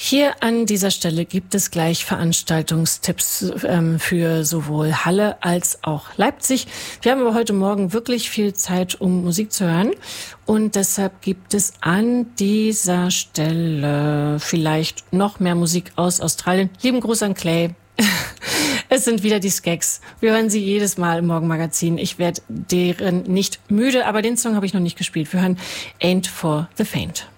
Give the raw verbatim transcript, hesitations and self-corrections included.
Hier an dieser Stelle gibt es gleich Veranstaltungstipps ähm, für sowohl Halle als auch Leipzig. Wir haben aber heute Morgen wirklich viel Zeit, um Musik zu hören. Und deshalb gibt es an dieser Stelle vielleicht noch mehr Musik aus Australien. Lieben Gruß an Clay. Es sind wieder die Skeks. Wir hören sie jedes Mal im Morgenmagazin. Ich werde deren nicht müde, aber den Song habe ich noch nicht gespielt. Wir hören Ain't for the Faint.